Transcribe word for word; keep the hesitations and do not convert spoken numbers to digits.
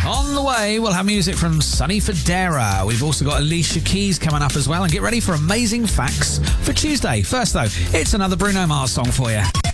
On the way, we'll have music from Sonny Fodera. We've also got Alicia Keys coming up as well. And get ready for amazing facts for Tuesday. First, though, it's another Bruno Mars song for you.